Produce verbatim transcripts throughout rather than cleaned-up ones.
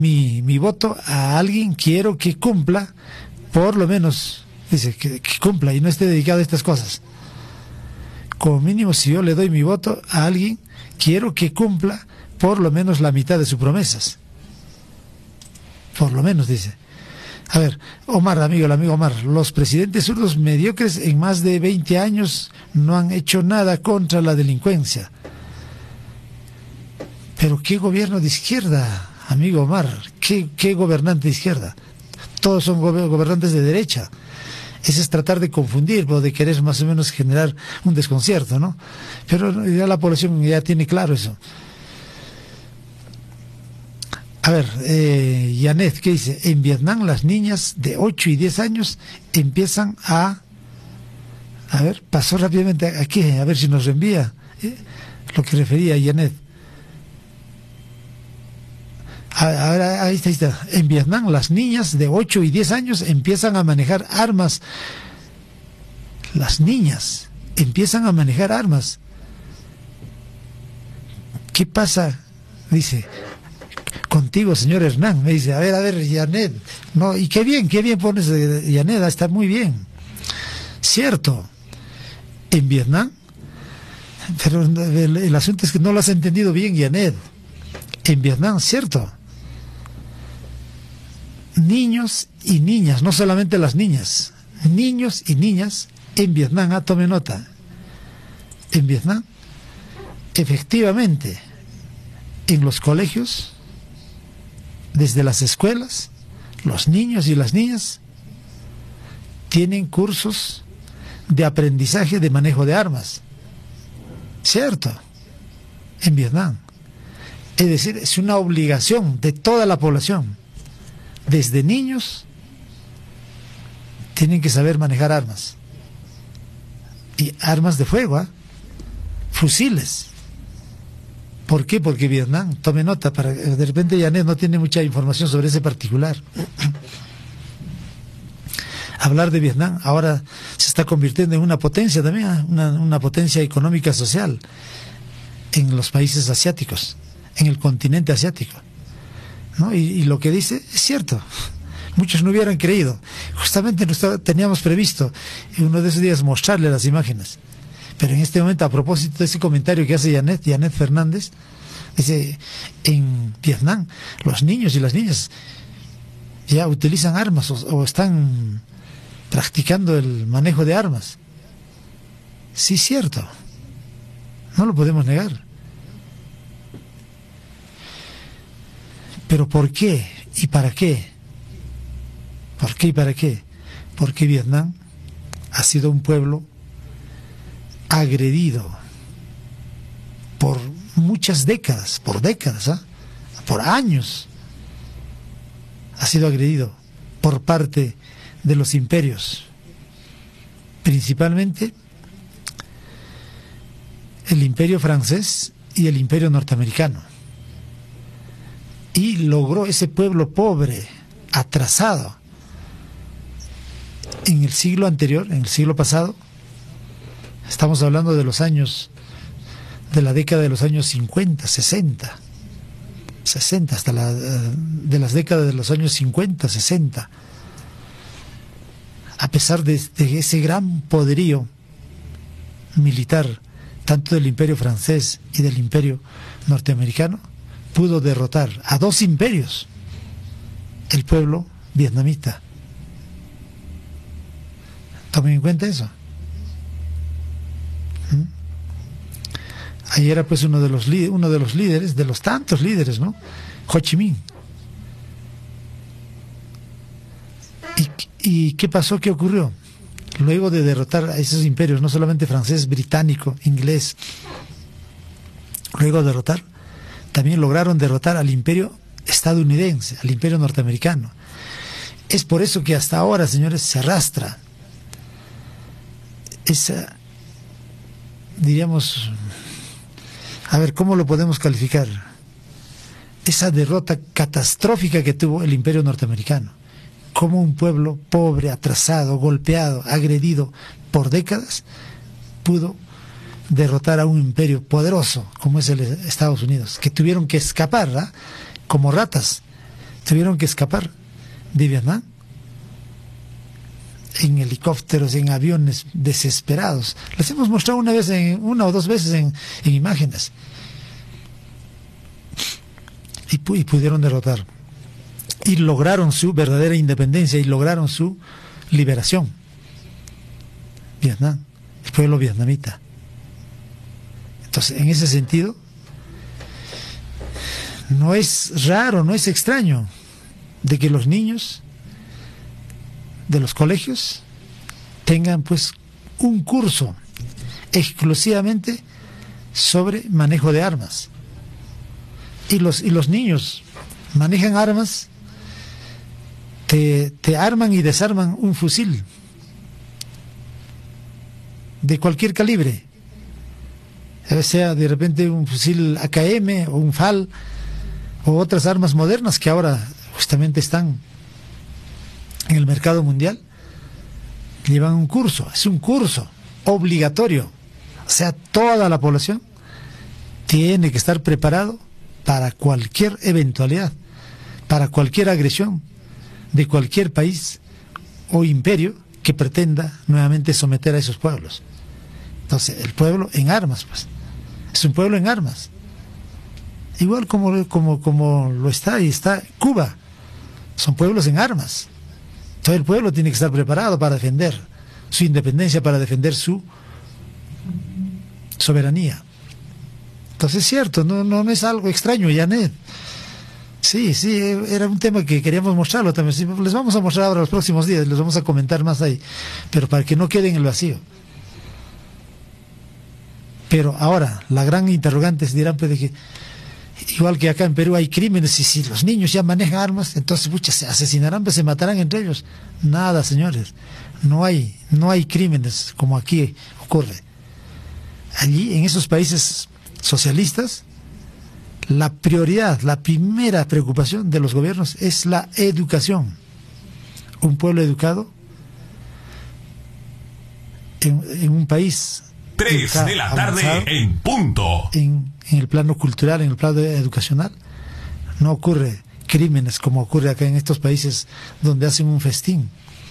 mi, mi voto a alguien, quiero que cumpla, por lo menos, dice, que, que cumpla y no esté dedicado a estas cosas. Como mínimo, si yo le doy mi voto a alguien, quiero que cumpla por lo menos la mitad de sus promesas. Por lo menos, dice. A ver, Omar, amigo, el amigo Omar, los presidentes zurdos mediocres en más de veinte años no han hecho nada contra la delincuencia. Pero ¿qué gobierno de izquierda, amigo Omar? ¿Qué, qué gobernante de izquierda? Todos son gobernantes de derecha. Ese es tratar de confundir o de querer más o menos generar un desconcierto, ¿no? Pero ya la población ya tiene claro eso. A ver, eh, Yanet, ¿qué dice? En Vietnam las niñas de ocho y diez años empiezan a... A ver, pasó rápidamente aquí, a ver si nos envía eh, lo que refería Yanet. Ahora, ahí está, ahí está. En Vietnam las niñas de ocho y diez años empiezan a manejar armas. Las niñas empiezan a manejar armas. ¿Qué pasa? Dice, contigo, señor Hernán. Me dice, a ver, a ver, Yanet. No, y qué bien, qué bien pones, Yanet, está muy bien. Cierto, en Vietnam, pero el, el asunto es que no lo has entendido bien, Yanet. En Vietnam, cierto. Niños y niñas, no solamente las niñas, niños y niñas en Vietnam, ah, tome nota. En Vietnam, efectivamente, en los colegios, desde las escuelas, los niños y las niñas tienen cursos de aprendizaje de manejo de armas. Cierto, en Vietnam. Es decir, es una obligación de toda la población. Desde niños tienen que saber manejar armas. Y armas de fuego, ¿eh? Fusiles. ¿Por qué? Porque Vietnam, tome nota, para de repente Yanet no tiene mucha información sobre ese particular. Hablar de Vietnam ahora se está convirtiendo en una potencia también, ¿eh? una, una potencia económica social en los países asiáticos, en el continente asiático, ¿no? Y, y lo que dice es cierto. Muchos no hubieran creído. Justamente nosotros teníamos previsto en uno de esos días mostrarle las imágenes. Pero en este momento, a propósito de ese comentario que hace Yanet, Yanet Fernández, dice, en Vietnam los niños y las niñas ya utilizan armas o, o están practicando el manejo de armas. Sí, cierto. No lo podemos negar. ¿Pero por qué? ¿Y para qué? ¿Por qué y para qué? Porque Vietnam ha sido un pueblo agredido por muchas décadas, por décadas, ¿eh? por años. Ha sido agredido por parte de los imperios, principalmente el imperio francés y el imperio norteamericano. Y logró ese pueblo pobre, atrasado, en el siglo anterior, en el siglo pasado, estamos hablando de los años, de la década de los años cincuenta, sesenta, sesenta, hasta la, de las décadas de los años cincuenta, sesenta, a pesar de, de ese gran poderío militar, tanto del imperio francés y del imperio norteamericano, pudo derrotar a dos imperios, el pueblo vietnamita. Tomen en cuenta eso. ¿Mm? Ahí era pues uno de los uno de los líderes, de los tantos líderes, ¿no? Ho Chi Minh. ¿Y, y qué pasó? ¿Qué ocurrió? Luego de derrotar a esos imperios, no solamente francés, británico, inglés, luego de derrotar, también lograron derrotar al imperio estadounidense, al imperio norteamericano. Es por eso que hasta ahora, señores, se arrastra esa, diríamos, a ver, ¿cómo lo podemos calificar? Esa derrota catastrófica que tuvo el imperio norteamericano. Como un pueblo pobre, atrasado, golpeado, agredido por décadas, pudo derrotar a un imperio poderoso como es el Estados Unidos, que tuvieron que escapar, ¿eh? como ratas tuvieron que escapar de Vietnam en helicópteros, en aviones, desesperados. Les hemos mostrado una vez, en, una o dos veces en, en imágenes. Y, pu y pudieron derrotar. Y lograron su verdadera independencia y lograron su liberación. Vietnam, el pueblo vietnamita. Entonces, en ese sentido, no es raro, no es extraño de que los niños de los colegios tengan pues un curso exclusivamente sobre manejo de armas. Y los, y los niños manejan armas, te, te arman y desarman un fusil de cualquier calibre, sea de repente un fusil A K M o un F A L o otras armas modernas que ahora justamente están en el mercado mundial. Llevan un curso, es un curso obligatorio, o sea, toda la población tiene que estar preparado para cualquier eventualidad, para cualquier agresión de cualquier país o imperio que pretenda nuevamente someter a esos pueblos. Entonces, el pueblo en armas, pues, es un pueblo en armas. Igual como, como, como lo está y está Cuba, son pueblos en armas. Todo el pueblo tiene que estar preparado para defender su independencia, para defender su soberanía. Entonces es cierto, no, no, no es algo extraño, Janet. Sí, sí, era un tema que queríamos mostrarlo también. Sí, les vamos a mostrar ahora los próximos días, les vamos a comentar más ahí, pero para que no quede en el vacío. Pero ahora, la gran interrogante es, dirán, pues, de que igual que acá en Perú hay crímenes, y si los niños ya manejan armas, entonces pucha, se asesinarán, pues se matarán entre ellos. Nada, señores, no hay, no hay crímenes como aquí ocurre. Allí, en esos países socialistas, la prioridad, la primera preocupación de los gobiernos es la educación. Un pueblo educado en, en un país tres de la tarde en punto. En, en el plano cultural, en el plano educacional, no ocurre crímenes como ocurre acá en estos países donde hacen un festín,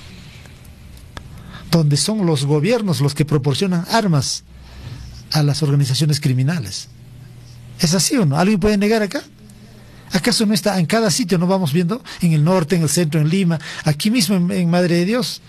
donde son los gobiernos los que proporcionan armas a las organizaciones criminales. ¿Es así o no? ¿Alguien puede negar acá? ¿Acaso no está en cada sitio? ¿No vamos viendo? En el norte, en el centro, en Lima, aquí mismo en, en Madre de Dios,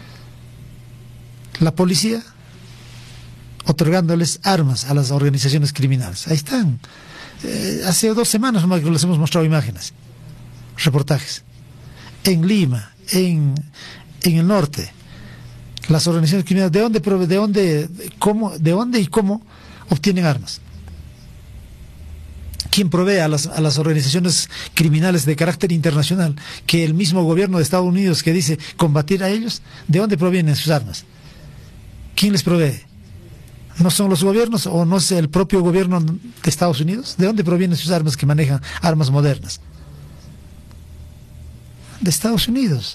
la policía otorgándoles armas a las organizaciones criminales. Ahí están. Eh, hace dos semanas nomás que les hemos mostrado imágenes, reportajes. En Lima, en, en el norte, las organizaciones criminales, ¿de dónde, de dónde, cómo, de dónde y cómo obtienen armas? ¿Quién provee a las, a las organizaciones criminales de carácter internacional, que el mismo gobierno de Estados Unidos que dice combatir a ellos? ¿De dónde provienen sus armas? ¿Quién les provee? ¿No son los gobiernos o no es el propio gobierno de Estados Unidos? ¿De dónde provienen sus armas que manejan armas modernas? De Estados Unidos.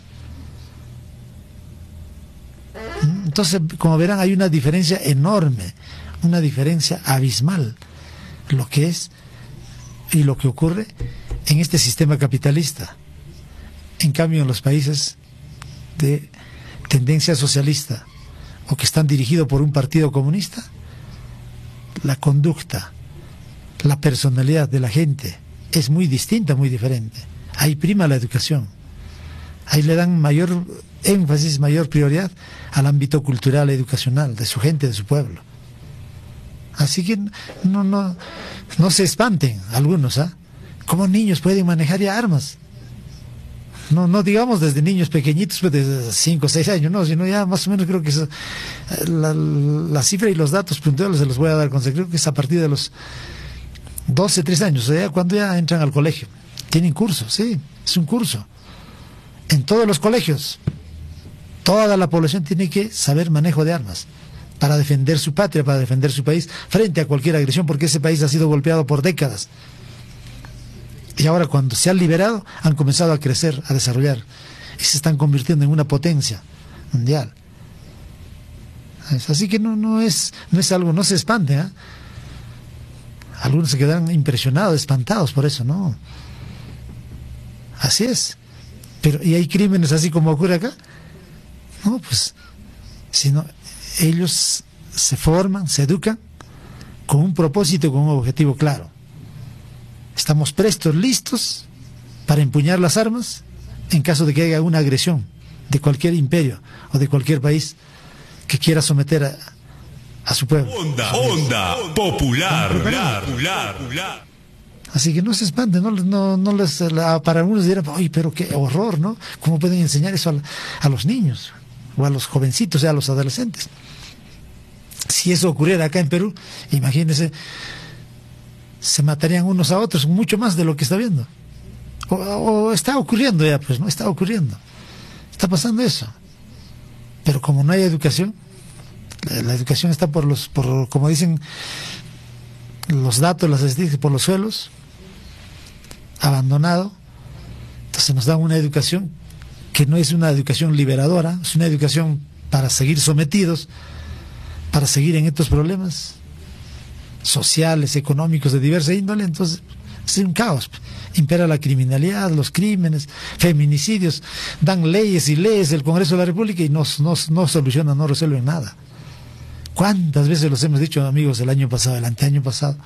Entonces, como verán, hay una diferencia enorme, una diferencia abismal, lo que es y lo que ocurre en este sistema capitalista. En cambio, en los países de tendencia socialista o que están dirigidos por un partido comunista, la conducta, la personalidad de la gente es muy distinta, muy diferente. Ahí prima la educación, ahí le dan mayor énfasis, mayor prioridad al ámbito cultural, educacional de su gente, de su pueblo. Así que no, no, no se espanten algunos, ¿ah? ¿Cómo niños pueden manejar ya armas? No, no digamos desde niños pequeñitos, pues desde cinco o seis años, no, sino ya más o menos creo que eso, la, la cifra y los datos puntuales se los voy a dar con creo que es a partir de los doce, trece años, o sea, cuando ya entran al colegio. Tienen curso, sí, es un curso. En todos los colegios, toda la población tiene que saber manejo de armas para defender su patria, para defender su país frente a cualquier agresión, porque ese país ha sido golpeado por décadas. Y ahora, cuando se han liberado, han comenzado a crecer, a desarrollar, y se están convirtiendo en una potencia mundial. Así que no, no es, no es algo, no se espante, ¿eh? Algunos se quedan impresionados, espantados por eso, ¿no? Así es. Pero, ¿y hay crímenes así como ocurre acá? No, pues, sino ellos se forman, se educan con un propósito, con un objetivo claro. Estamos prestos, listos para empuñar las armas en caso de que haya una agresión de cualquier imperio o de cualquier país que quiera someter a, a su pueblo. Onda, onda popular, popular, popular. Así que no se espanten, no, no, no les, para algunos dirán, oye, pero qué horror, ¿no? ¿Cómo pueden enseñar eso a, a los niños o a los jovencitos, o sea, a los adolescentes? Si eso ocurriera acá en Perú, imagínense, se matarían unos a otros mucho más de lo que está viendo. O, o está ocurriendo ya, pues, ¿no? Está ocurriendo. Está pasando eso. Pero como no hay educación, la, la educación está por los, por, como dicen los datos, las estadísticas, por los suelos, abandonado. Entonces nos dan una educación que no es una educación liberadora, es una educación para seguir sometidos, para seguir en estos problemas sociales, económicos, de diversa índole. Entonces es un caos. Impera la criminalidad, los crímenes, feminicidios, dan leyes y leyes del Congreso de la República y no, no, no solucionan, no resuelven nada. ¿Cuántas veces los hemos dicho, amigos, el año pasado, el anteaño pasado?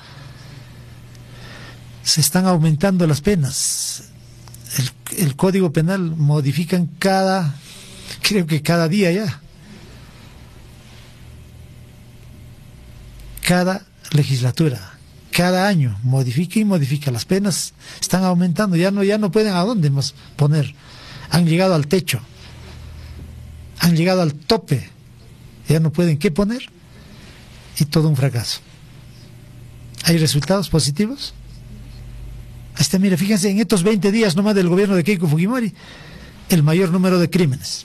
Se están aumentando las penas. El, el Código Penal modifican cada, creo que cada día ya. Cada legislatura, cada año, modifica y modifica. Las penas están aumentando, ya no, ya no pueden a dónde más poner. Han llegado al techo, han llegado al tope, ya no pueden qué poner. Y todo un fracaso. ¿Hay resultados positivos? Hasta, mire, fíjense, en estos veinte días nomás del gobierno de Keiko Fujimori, el mayor número de crímenes.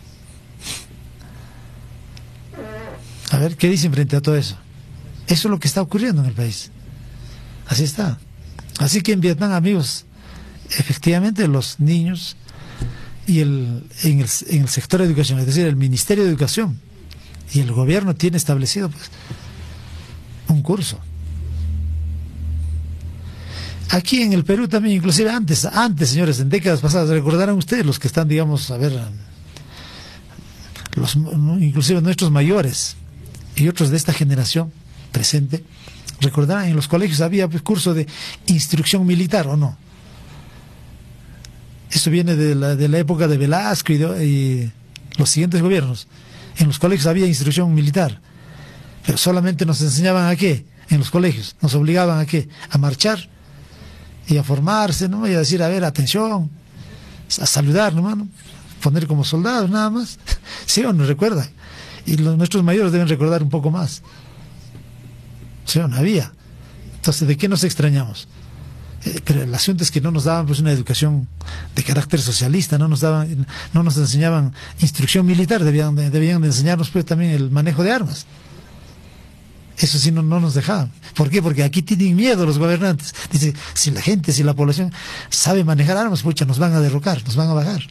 A ver, ¿qué dicen frente a todo eso? Eso es lo que está ocurriendo en el país. Así está. Así que en Vietnam, amigos, efectivamente los niños y el, en, el, en el sector de educación, es decir, el Ministerio de Educación y el gobierno tiene establecido, pues, un curso. Aquí en el Perú también, inclusive antes, antes, señores, en décadas pasadas, recordarán ustedes, los que están, digamos, a ver, los, inclusive nuestros mayores y otros de esta generación presente, recordarán, en los colegios había, pues, curso de instrucción militar, ¿o no? Eso viene de la, de la época de Velasco y, de, y los siguientes gobiernos. En los colegios había instrucción militar, pero solamente nos enseñaban a qué, en los colegios, nos obligaban a qué, a marchar y a formarse, ¿no? Y a decir, a ver, atención, a saludar, ¿no, mano? Poner como soldados, nada más. ¿Sí o no recuerdan? Y los, nuestros mayores deben recordar un poco más. ¿Sí o no había? Entonces, ¿de qué nos extrañamos? Eh, pero el asunto es que no nos daban, pues, una educación de carácter socialista, no nos daban, no nos enseñaban instrucción militar, debían de, debían de enseñarnos, pues, también el manejo de armas. Eso sí no, no nos dejaban. ¿Por qué? Porque aquí tienen miedo los gobernantes. Dice, si la gente, si la población sabe manejar armas, pucha, nos van a derrocar, nos van a bajar.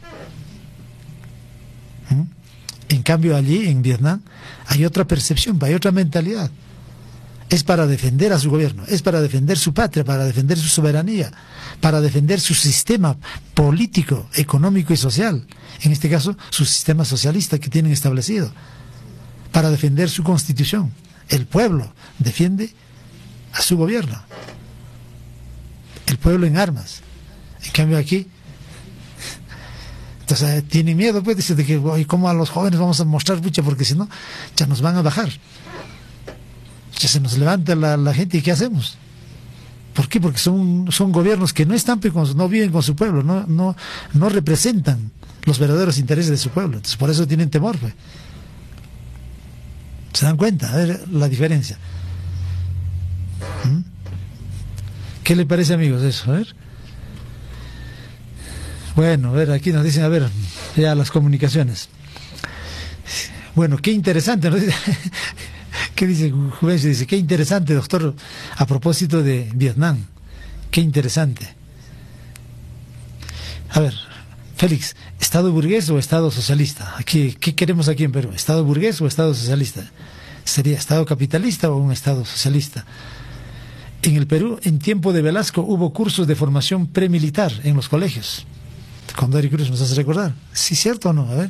¿Mm? En cambio, allí en Vietnam hay otra percepción, hay otra mentalidad. Es para defender a su gobierno, es para defender su patria, para defender su soberanía, para defender su sistema político, económico y social. En este caso, su sistema socialista que tienen establecido, para defender su constitución. El pueblo defiende a su gobierno, el pueblo en armas. En cambio aquí, entonces tienen miedo, pues, dice, de que, oye, ¿cómo a los jóvenes vamos a mostrar mucha? Porque si no, ya nos van a bajar. Ya se nos levanta la, la gente, ¿y qué hacemos? ¿Por qué? Porque son, son gobiernos que no están, no viven con su pueblo, no, no, no representan los verdaderos intereses de su pueblo. Entonces por eso tienen temor, pues. ¿Se dan cuenta? A ver la diferencia. ¿Mm? ¿Qué le parece, amigos, eso? A ver. Bueno, a ver, aquí nos dicen, a ver, ya las comunicaciones. Bueno, qué interesante, ¿no? ¿Qué dice Juvencio? Dice, qué interesante, doctor, a propósito de Vietnam. Qué interesante. A ver, Félix, ¿Estado burgués o Estado socialista? Aquí, ¿qué queremos aquí en Perú? ¿Estado burgués o Estado socialista? ¿Sería Estado capitalista o un Estado socialista? En el Perú, en tiempo de Velasco, hubo cursos de formación premilitar en los colegios. Condori Cruz nos hace recordar. ¿Sí, cierto o no? A ver.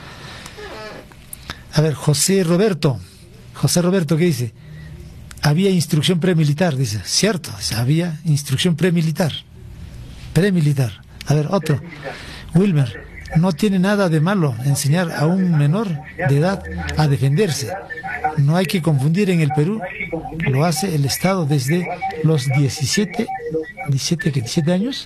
A ver, José Roberto. José Roberto, ¿qué dice? Había instrucción premilitar, dice. Cierto, dice, había instrucción premilitar. Premilitar. A ver, otro. Wilmer, no tiene nada de malo enseñar a un menor de edad a defenderse. No hay que confundir, en el Perú lo hace el Estado desde los diecisiete, diecisiete, ¿qué? diecisiete años.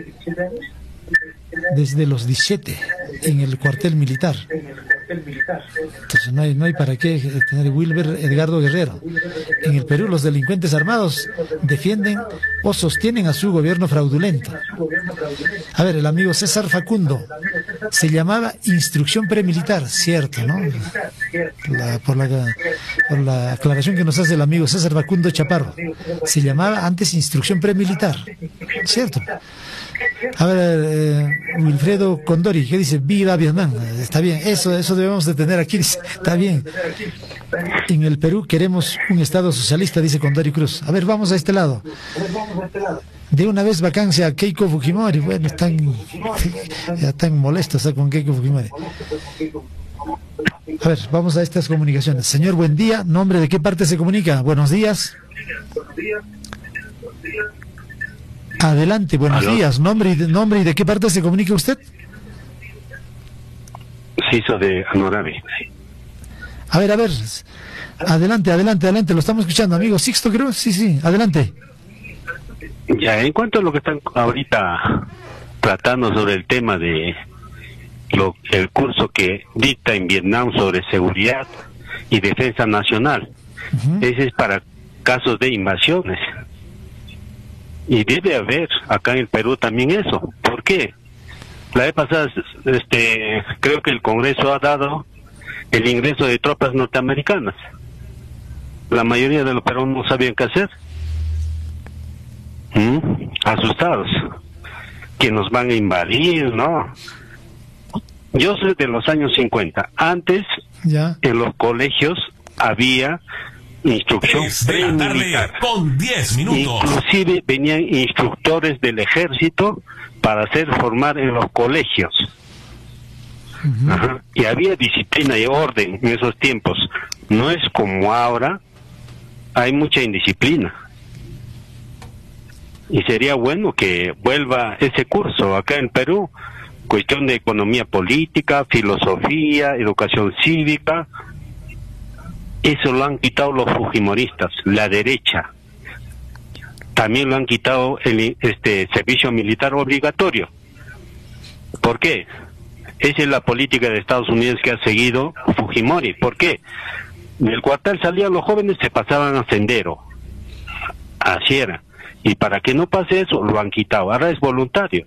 Desde los diecisiete en el cuartel militar. Entonces no hay, no hay para qué tener. Wilber Edgardo Guerrero. En el Perú los delincuentes armados defienden o sostienen a su gobierno fraudulento. A ver, el amigo César Facundo. Se llamaba instrucción premilitar, cierto, ¿no? La, por, la, por la aclaración que nos hace el amigo César Facundo Chaparro. Se llamaba antes instrucción premilitar, cierto. A ver, eh, Wilfredo Condori, ¿qué dice? Viva Vietnam. Está bien, eso, eso debemos de tener aquí, dice. Está bien. En el Perú queremos un Estado socialista, dice Condori Cruz. A ver, vamos a este lado. De una vez vacancia a Keiko Fujimori. Bueno, están, ya están molestos, ¿eh? Con Keiko Fujimori. A ver, vamos a estas comunicaciones. Señor, buen día. ¿Nombre de qué parte se comunica? Buenos días. Adelante, buenos ¿Aló? días. ¿Nombre y, de, ¿Nombre y de qué parte se comunica usted? Sí, soy de Anorabe. A ver, a ver. Adelante, adelante, adelante. Lo estamos escuchando, amigo Sixto, creo. Sí, sí, adelante. Ya, en cuanto a lo que están ahorita tratando sobre el tema de lo el curso que dicta en Vietnam sobre seguridad y defensa nacional, uh-huh. Ese es para casos de invasiones. Y debe haber acá en el Perú también eso. ¿Por qué? La vez pasada, este, creo que el Congreso ha dado el ingreso de tropas norteamericanas. La mayoría de los peruanos no sabían qué hacer. ¿Mm? Asustados. Que nos van a invadir, ¿no? Yo soy de los años cincuenta. Antes, ya. En los colegios había instrucción militar con diez minutos. Inclusive venían instructores del ejército para hacer formar en los colegios. Uh-huh. Ajá. Y había disciplina y orden en esos tiempos. No es como ahora, hay mucha indisciplina. Y sería bueno que vuelva ese curso acá en Perú, cuestión de economía política, filosofía, educación cívica. Eso lo han quitado los fujimoristas, la derecha. También lo han quitado el este servicio militar obligatorio. ¿Por qué? Esa es la política de Estados Unidos que ha seguido Fujimori. ¿Por qué? Del cuartel salían los jóvenes, se pasaban a sendero. Así era. Y para que no pase eso, lo han quitado. Ahora es voluntario.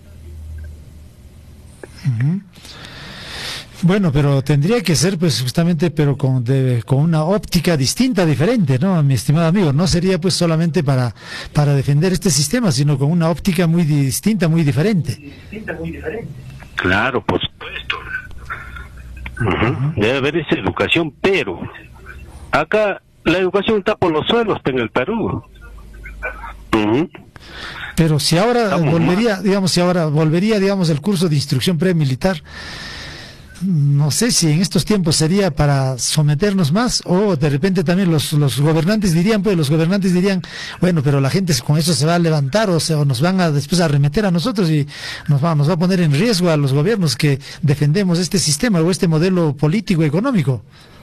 Uh-huh. Bueno, pero tendría que ser, pues, justamente, pero con, de, con una óptica distinta, diferente, ¿no, mi estimado amigo? No sería, pues, solamente para, para defender este sistema, sino con una óptica muy distinta, muy diferente. Distinta, muy diferente. Claro, por supuesto. Uh-huh. Debe haber esa educación, pero acá la educación está por los suelos en el Perú. Uh-huh. Pero si ahora Estamos volvería, mal. digamos, si ahora volvería, digamos, el curso de instrucción premilitar, no sé si en estos tiempos sería para someternos más, o de repente también los, los gobernantes dirían, pues los gobernantes dirían, bueno, pero la gente con eso se va a levantar, o sea, o nos van a después a arremeter a nosotros y nos va, nos va a poner en riesgo a los gobiernos que defendemos este sistema o este modelo político económico.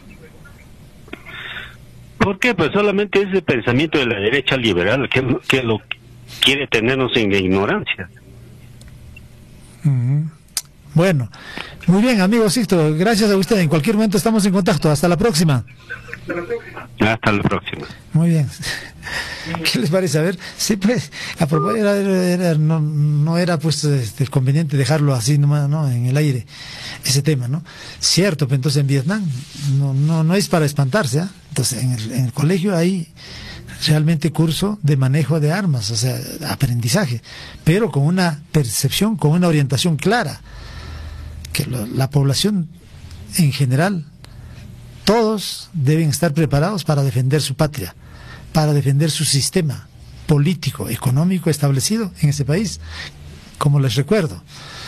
¿Por qué? Pues solamente ese pensamiento de la derecha liberal que, que lo quiere tenernos en la ignorancia. Uh-huh. Bueno, muy bien, amigo Sixto, gracias a usted. En cualquier momento estamos en contacto. Hasta la próxima. Hasta la próxima. Muy bien. ¿Qué les parece? A ver, sí, pues, a propósito, era, era, no, no era pues este, conveniente dejarlo así nomás, ¿no? En el aire, ese tema, ¿no? Cierto, pero entonces en Vietnam no, no, no es para espantarse, ¿eh? Entonces en el, en el colegio hay realmente curso de manejo de armas, o sea, aprendizaje, pero con una percepción, con una orientación clara, que lo, la población en general, todos deben estar preparados para defender su patria, para defender su sistema político, económico establecido en ese país. Como les recuerdo,